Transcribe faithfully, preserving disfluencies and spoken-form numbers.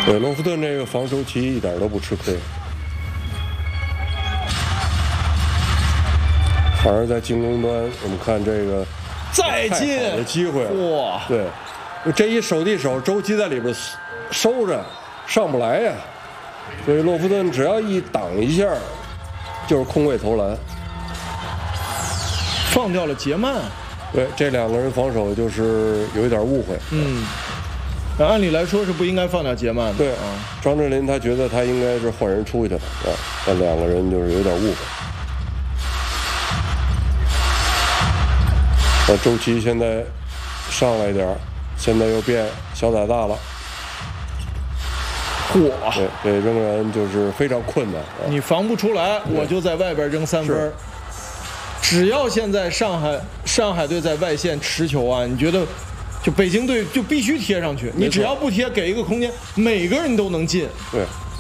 对，洛夫顿这个防周琦一点都不吃亏，反而在进攻端，我们看这个再进的机会， 哇！ 对，这一手递手，周琦在里边收着，上不来呀。所以洛夫顿只要一挡一下，就是空位投篮， 放掉了杰曼。 对，这两个人防守就是有一点误会。 嗯。按理来说是不应该放掉杰曼的。 对啊，张镇麟他觉得他应该是换人出去了啊，但两个人就是有点误会。那周琦现在上来一点，现在又变小打大了。 嚯！ 对，这仍然就是非常困难。啊、 你防不出来，我就在外边扔三分。只要现在上海上海队在外线持球啊，你觉得？就北京队就必须贴上去，你只要不贴，给一个空间，每个人都能进。 对，